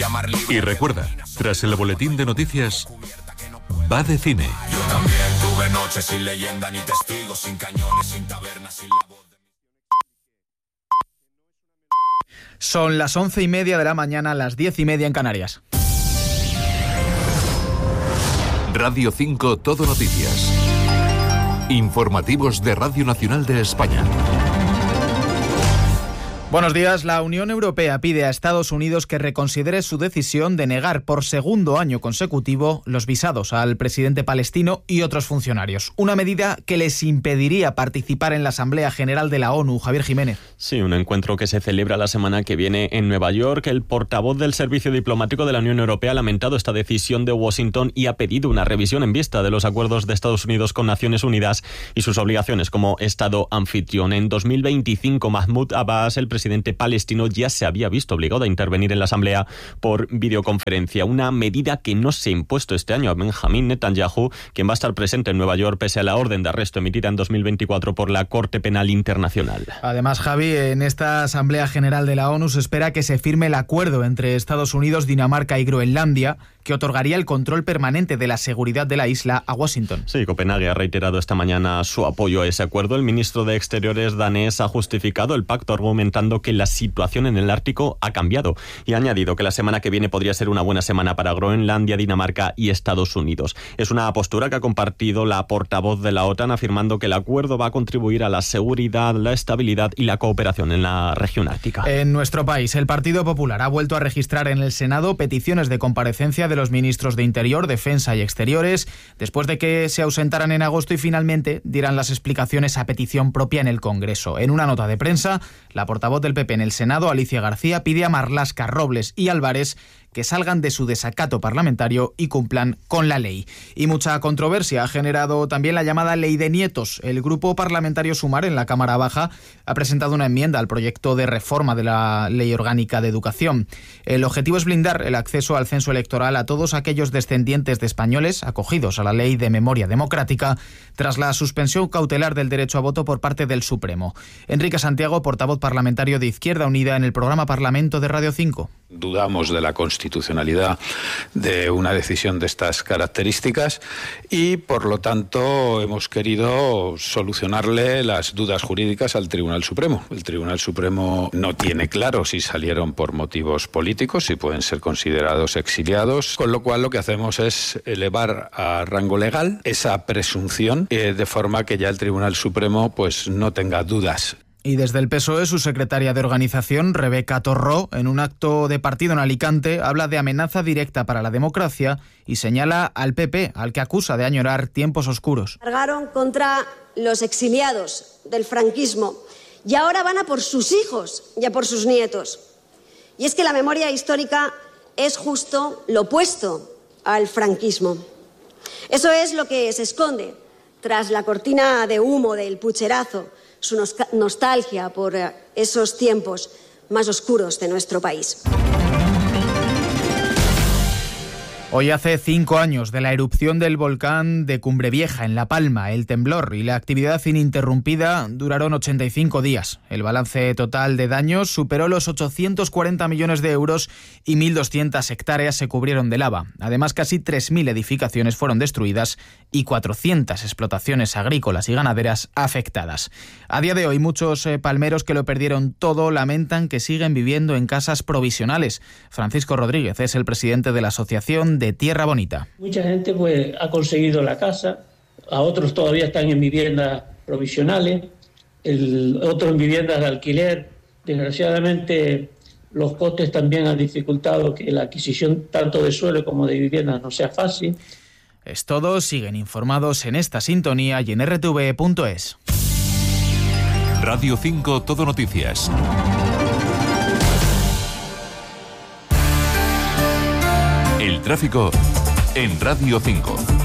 Y recuerda, tras el boletín de noticias, va de cine. Yo también tuve noches sin leyenda ni testigos, sin cañones, sin tabernas, sin la voz. Son las 11:30 de la mañana, las 10:30 en Canarias. Radio 5 Todo Noticias. Informativos de Radio Nacional de España. Buenos días. La Unión Europea pide a Estados Unidos que reconsidere su decisión de negar por segundo año consecutivo los visados al presidente palestino y otros funcionarios. Una medida que les impediría participar en la Asamblea General de la ONU. Javier Jiménez. Sí, un encuentro que se celebra la semana que viene en Nueva York. El portavoz del Servicio Diplomático de la Unión Europea ha lamentado esta decisión de Washington y ha pedido una revisión en vista de los acuerdos de Estados Unidos con Naciones Unidas y sus obligaciones como Estado anfitrión. En 2025, Mahmoud Abbas, el presidente palestino, ya se había visto obligado a intervenir en la Asamblea por videoconferencia, una medida que no se ha impuesto este año a Benjamín Netanyahu, quien va a estar presente en Nueva York pese a la orden de arresto emitida en 2024 por la Corte Penal Internacional. Además, Javi, en esta Asamblea General de la ONU se espera que se firme el acuerdo entre Estados Unidos, Dinamarca y Groenlandia, que otorgaría el control permanente de la seguridad de la isla a Washington. Sí, Copenhague ha reiterado esta mañana su apoyo a ese acuerdo. El ministro de Exteriores danés ha justificado el pacto argumentando que la situación en el Ártico ha cambiado y ha añadido que la semana que viene podría ser una buena semana para Groenlandia, Dinamarca y Estados Unidos. Es una postura que ha compartido la portavoz de la OTAN, afirmando que el acuerdo va a contribuir a la seguridad, la estabilidad y la cooperación en la región ártica. En nuestro país, el Partido Popular ha vuelto a registrar en el Senado peticiones de comparecencia de los ministros de Interior, Defensa y Exteriores, después de que se ausentaran en agosto y finalmente dieran las explicaciones a petición propia en el Congreso. En una nota de prensa, la portavoz del PP en el Senado, Alicia García, pide a Marlaska, Robles y Álvarez que salgan de su desacato parlamentario y cumplan con la ley. Y mucha controversia ha generado también la llamada Ley de Nietos. El grupo parlamentario Sumar en la Cámara Baja ha presentado una enmienda al proyecto de reforma de la Ley Orgánica de Educación. El objetivo es blindar el acceso al censo electoral a todos aquellos descendientes de españoles acogidos a la Ley de Memoria Democrática tras la suspensión cautelar del derecho a voto por parte del Supremo. Enrique Santiago, portavoz parlamentario de Izquierda Unida en el programa Parlamento de Radio 5. Dudamos de la constitucionalidad de una decisión de estas características y, por lo tanto, hemos querido solucionarle las dudas jurídicas al Tribunal Supremo. El Tribunal Supremo no tiene claro si salieron por motivos políticos, si pueden ser considerados exiliados, con lo cual lo que hacemos es elevar a rango legal esa presunción de forma que ya el Tribunal Supremo pues no tenga dudas. Y desde el PSOE, su secretaria de organización, Rebeca Torró, en un acto de partido en Alicante, habla de amenaza directa para la democracia y señala al PP, al que acusa de añorar tiempos oscuros. Cargaron contra los exiliados del franquismo y ahora van a por sus hijos y a por sus nietos. Y es que la memoria histórica es justo lo opuesto al franquismo. Eso es lo que se esconde tras la cortina de humo del pucherazo, su nostalgia por esos tiempos más oscuros de nuestro país. Hoy hace 5 años de la erupción del volcán de Cumbre Vieja en La Palma. El temblor y la actividad ininterrumpida duraron 85 días. El balance total de daños superó los 840 millones de euros y 1.200 hectáreas se cubrieron de lava. Además, casi 3.000 edificaciones fueron destruidas y 400 explotaciones agrícolas y ganaderas afectadas. A día de hoy, muchos palmeros que lo perdieron todo lamentan que siguen viviendo en casas provisionales. Francisco Rodríguez es el presidente de la Asociación de Tierra Bonita. Mucha gente pues ha conseguido la casa, a otros todavía están en viviendas provisionales, otros en viviendas de alquiler. Desgraciadamente los costes también han dificultado que la adquisición tanto de suelo como de viviendas no sea fácil. Es todo, siguen informados en esta sintonía y en rtv.es. Radio 5 Todo Noticias. El tráfico en Radio 5.